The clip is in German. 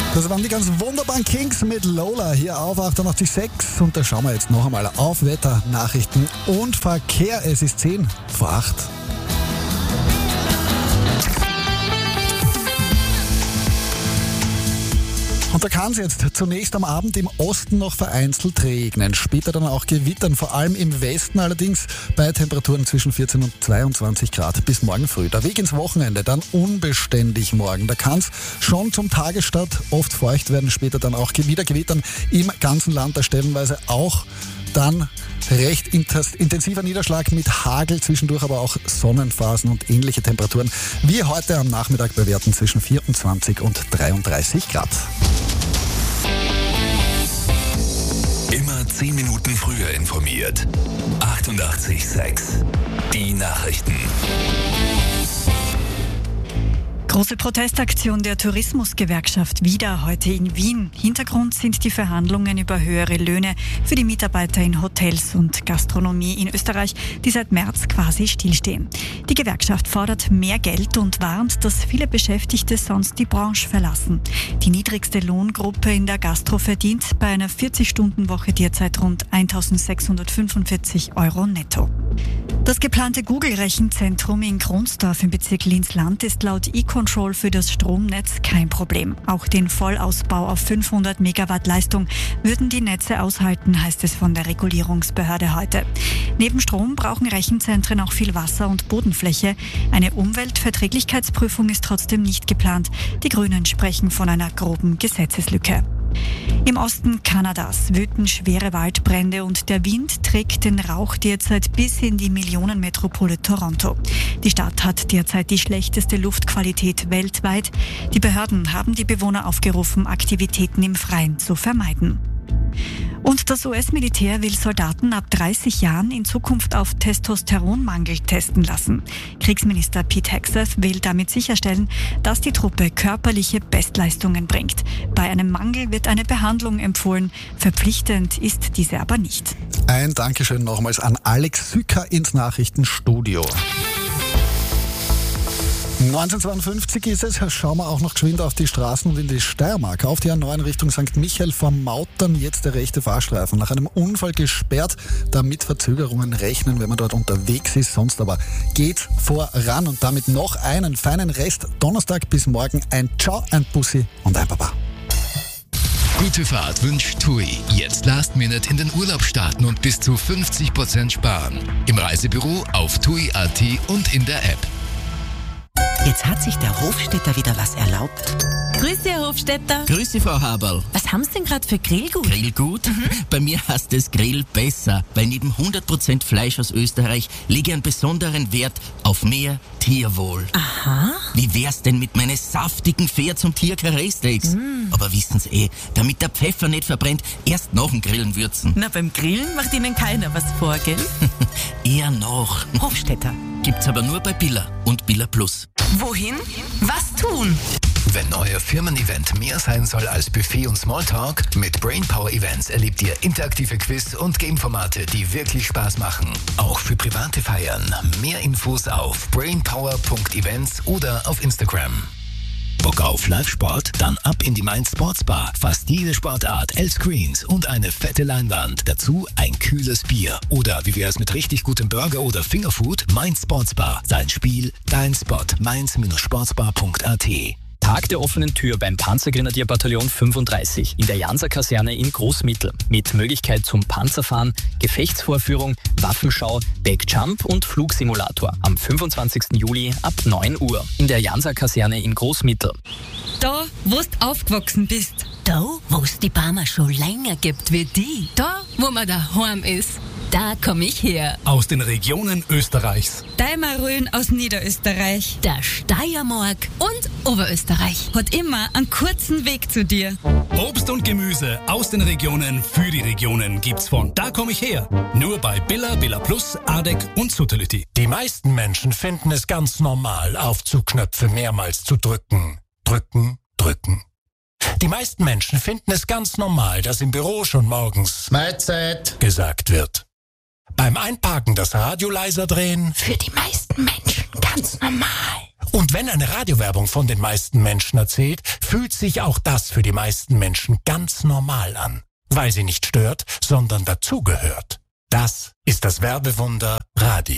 Das waren die ganz wunderbaren Kings mit Lola hier auf 88.6 und da schauen wir jetzt noch einmal auf Wetter, Nachrichten und Verkehr. Es ist 10 vor 8. Und da kann es jetzt zunächst am Abend im Osten noch vereinzelt regnen, später dann auch gewittern, vor allem im Westen allerdings bei Temperaturen zwischen 14 und 22 Grad bis morgen früh. Der Weg ins Wochenende dann unbeständig morgen. Da kann es schon zum Tagesstart oft feucht werden, später dann auch wieder gewittern im ganzen Land, da stellenweise auch dann recht intensiver Niederschlag mit Hagel, zwischendurch aber auch Sonnenphasen und ähnliche Temperaturen wie heute am Nachmittag bei Werten zwischen 24 und 33 Grad. Immer 10 Minuten früher informiert. 88.6 Die Nachrichten. Große Protestaktion der Tourismusgewerkschaft wieder heute in Wien. Hintergrund sind die Verhandlungen über höhere Löhne für die Mitarbeiter in Hotels und Gastronomie in Österreich, die seit März quasi stillstehen. Die Gewerkschaft fordert mehr Geld und warnt, dass viele Beschäftigte sonst die Branche verlassen. Die niedrigste Lohngruppe in der Gastro verdient bei einer 40-Stunden-Woche derzeit rund 1.645 € netto. Das geplante Google-Rechenzentrum in Kronsdorf im Bezirk Linz-Land ist laut E-Control für das Stromnetz kein Problem. Auch den Vollausbau auf 500 Megawatt Leistung würden die Netze aushalten, heißt es von der Regulierungsbehörde heute. Neben Strom brauchen Rechenzentren auch viel Wasser und Bodenfläche. Eine Umweltverträglichkeitsprüfung ist trotzdem nicht geplant. Die Grünen sprechen von einer groben Gesetzeslücke. Im Osten Kanadas wüten schwere Waldbrände und der Wind trägt den Rauch derzeit bis in die Millionenmetropole Toronto. Die Stadt hat derzeit die schlechteste Luftqualität weltweit. Die Behörden haben die Bewohner aufgerufen, Aktivitäten im Freien zu vermeiden. Und das US-Militär will Soldaten ab 30 Jahren in Zukunft auf Testosteronmangel testen lassen. Kriegsminister Pete Hegseth will damit sicherstellen, dass die Truppe körperliche Bestleistungen bringt. Bei einem Mangel wird eine Behandlung empfohlen. Verpflichtend ist diese aber nicht. Ein Dankeschön nochmals an Alex Sücker ins Nachrichtenstudio. 1952 ist es, schauen wir auch noch geschwind auf die Straßen und in die Steiermark. Auf die A9 Richtung St. Michael vom Mautern jetzt der rechte Fahrstreifen. Nach einem Unfall gesperrt, damit Verzögerungen rechnen, wenn man dort unterwegs ist. Sonst aber geht's voran und damit noch einen feinen Rest. Donnerstag bis morgen ein Ciao, ein Bussi und ein Baba. Gute Fahrt wünscht TUI. Jetzt Last Minute in den Urlaub starten und bis zu 50% sparen. Im Reisebüro, auf TUI.at und in der App. Jetzt hat sich der Hofstädter wieder was erlaubt. Grüß Sie, Herr Hofstädter. Grüß Sie, Frau Haberl. Was haben Sie denn gerade für Grillgut? Grillgut? Bei mir heißt es Grill besser, weil neben 100% Fleisch aus Österreich lege ich einen besonderen Wert auf mehr Tierwohl. Aha. Wie wär's denn mit meinen saftigen Pferds- und Tier-Karree-Steaks? Aber wissen Sie damit der Pfeffer nicht verbrennt, erst nach dem Grillen würzen. Na, beim Grillen macht Ihnen keiner was vor, gell? Eher noch. Hofstädter. Gibt's aber nur bei Billa und Billa Plus. Wohin? Was tun? Wenn euer Firmen-Event mehr sein soll als Buffet und Smalltalk, mit Brainpower Events erlebt ihr interaktive Quiz- und Game-Formate, die wirklich Spaß machen. Auch für private Feiern. Mehr Infos auf brainpower.events oder auf Instagram. Bock auf Live-Sport? Dann ab in die Mainz Sportsbar. Fast jede Sportart, 11 Screens und eine fette Leinwand. Dazu ein kühles Bier. Oder wie wär's mit richtig gutem Burger oder Fingerfood? Mainz Sportsbar. Dein Spiel, dein Spot. mainz-sportsbar.at. Tag der offenen Tür beim Panzergrenadierbataillon 35 in der Janser-Kaserne in Großmittel. Mit Möglichkeit zum Panzerfahren, Gefechtsvorführung, Waffenschau, Backjump und Flugsimulator am 25. Juli ab 9 Uhr in der Janser-Kaserne in Großmittel. Da, wo du aufgewachsen bist. Da, wo es die Barmer schon länger gibt wie die. Da, wo man daheim ist. Da komm ich her. Aus den Regionen Österreichs. Deimaröen aus Niederösterreich. Der Steiermark. Und Oberösterreich. Hat immer einen kurzen Weg zu dir. Obst und Gemüse aus den Regionen für die Regionen gibt's von Da komm ich her. Nur bei Billa, Billa Plus, Adek und Sutherlütti. Die meisten Menschen finden es ganz normal, Aufzugknöpfe mehrmals zu drücken. Drücken, drücken. Die meisten Menschen finden es ganz normal, dass im Büro schon morgens Mahlzeit gesagt wird. Beim Einparken das Radio leiser drehen. Für die meisten Menschen ganz normal. Und wenn eine Radiowerbung von den meisten Menschen erzählt, fühlt sich auch das für die meisten Menschen ganz normal an. Weil sie nicht stört, sondern dazugehört. Das ist das Werbewunder Radio.